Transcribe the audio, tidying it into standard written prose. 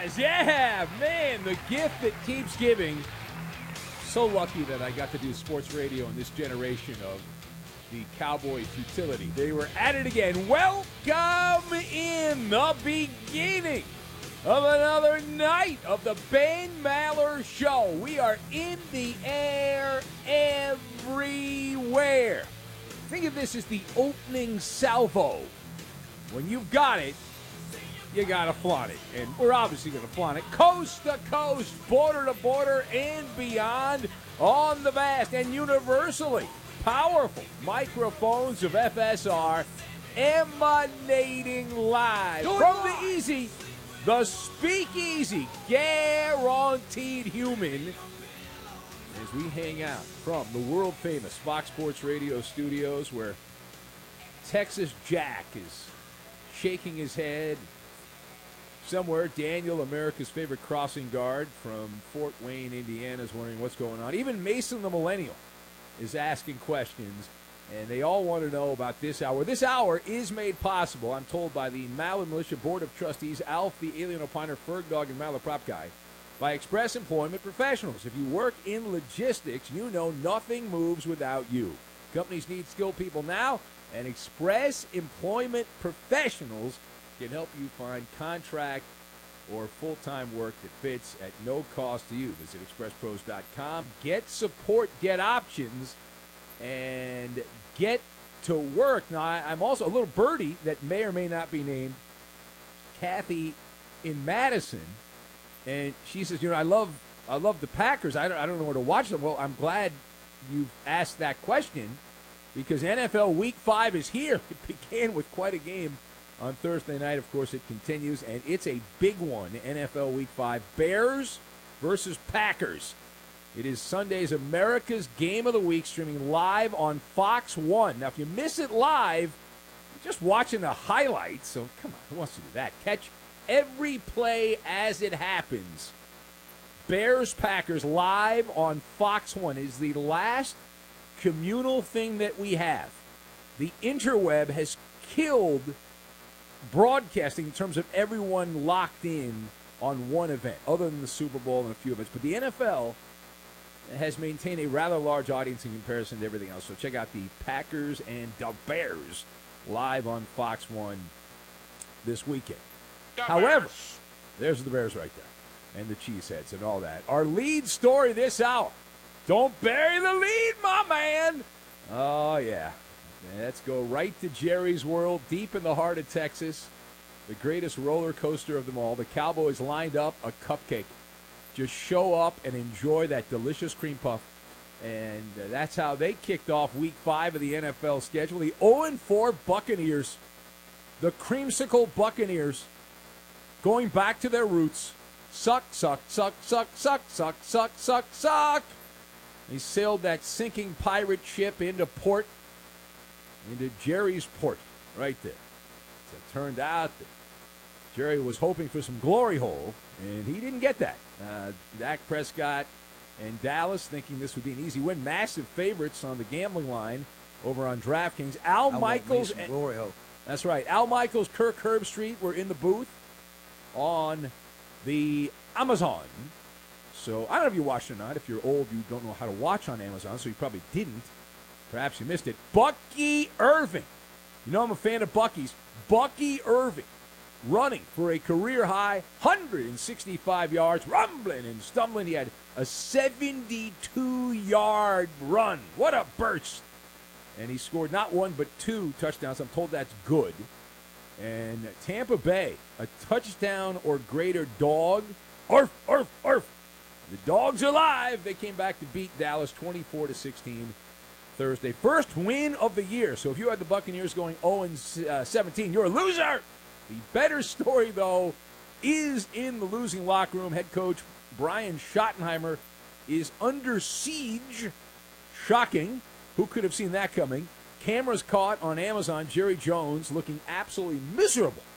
Yes, yeah, man, the gift that keeps giving. So lucky that I got to do sports radio in this generation of the Cowboys futility. They were at it again. Welcome in the beginning of another night of the Ben Maller Show. We are in the air everywhere. Think of this as the opening salvo. When you've got it, you got to flaunt it. And we're obviously going to flaunt it. Coast to coast, border to border, and beyond on the vast and universally powerful microphones of FSR emanating live from the easy, the speakeasy, guaranteed human, as we hang out from the world-famous Fox Sports Radio studios where Texas Jack is shaking his head. Somewhere, Daniel, America's favorite crossing guard from Fort Wayne, Indiana, is wondering what's going on. Even Mason the Millennial is asking questions, and they all want to know about this hour. This hour is made possible, I'm told, by the Maller Militia Board of Trustees, Alf, the Alien Opiner, Ferg Dog, and Maller Prop Guy, by Express Employment Professionals. If you work in logistics, you know nothing moves without you. Companies need skilled people now, and Express Employment Professionals can help you find contract or full-time work that fits at no cost to you. Visit expresspros.com. Get support, get options, and get to work. Now, I'm also a little birdie that may or may not be named, Kathy in Madison, and she says, I love the Packers. I don't know where to watch them. Well, I'm glad you've asked that question because NFL Week 5 is here. It began with quite a game on Thursday night. Of course, it continues, and it's a big one, NFL Week 5. Bears versus Packers. It is Sunday's America's Game of the Week, streaming live on Fox 1. Now, if you miss it live, you're just watching the highlights, so come on, who wants to do that? Catch every play as it happens. Bears-Packers live on Fox 1 is the last communal thing that we have. The interweb has killed broadcasting in terms of everyone locked in on one event, other than the Super Bowl and a few events. But the NFL has maintained a rather large audience in comparison to everything else. So check out the Packers and the Bears live on Fox 1 this weekend. However, there's the Bears right there, and the Cheeseheads and all that. Our lead story this hour. Don't bury the lead, my man. Oh, yeah. Let's go right to Jerry's World, deep in the heart of Texas, the greatest roller coaster of them all. The Cowboys lined up a cupcake. Just show up and enjoy that delicious cream puff. And that's how they kicked off Week 5 of the NFL schedule. The 0-4 Buccaneers, the creamsicle Buccaneers, going back to their roots. Suck, suck, suck, suck, suck, suck, suck, suck, suck. They sailed that sinking pirate ship into port. Into Jerry's port, right there. So it turned out that Jerry was hoping for some glory hole, and he didn't get that. Dak Prescott and Dallas thinking this would be an easy win. Massive favorites on the gambling line over on DraftKings. Al Michaels. Glory hole. That's right. Al Michaels, Kirk Herbstreit were in the booth on the Amazon. So I don't know if you watched it or not. If you're old, you don't know how to watch on Amazon, so you probably didn't. Perhaps you missed it. Bucky Irving. You know I'm a fan of Bucky's. Bucky Irving running for a career-high 165 yards, rumbling and stumbling. He had a 72-yard run. What a burst. And he scored not one but 2 touchdowns. I'm told that's good. And Tampa Bay, a touchdown or greater dog. Arf, arf, arf. The dogs are alive. They came back to beat Dallas 24-16. Thursday. First win of the year. So if you had the Buccaneers going 0-17, you're a loser. The better story, though, is in the losing locker room. Head coach Brian Schottenheimer is under siege. Shocking. Who could have seen that coming? Cameras caught on Amazon. Jerry Jones looking absolutely miserable